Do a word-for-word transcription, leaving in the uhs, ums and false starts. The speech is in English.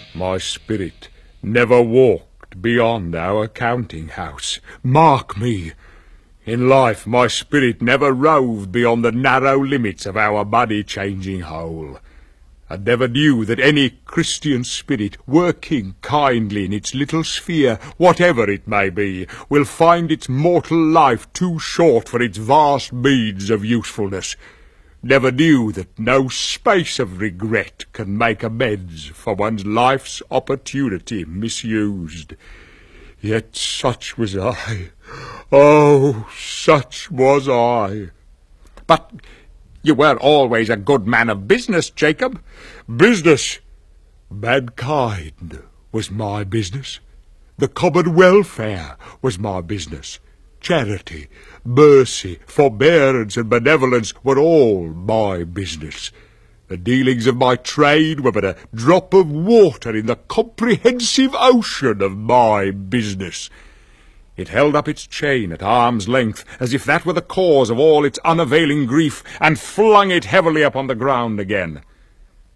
My spirit never walked beyond our counting-house. Mark me! In life my spirit never roved beyond the narrow limits of our body-changing hole. I never knew that any Christian spirit, working kindly in its little sphere, whatever it may be, will find its mortal life too short for its vast means of usefulness. Never knew that no space of regret can make amends for one's life's opportunity misused. Yet such was I. Oh, such was I. But you were always a good man of business, Jacob. Business? Mankind was my business. The common welfare was my business. Charity, mercy, forbearance, and benevolence were all my business. The dealings of my trade were but a drop of water in the comprehensive ocean of my business. It held up its chain at arm's length, as if that were the cause of all its unavailing grief, and flung it heavily upon the ground again.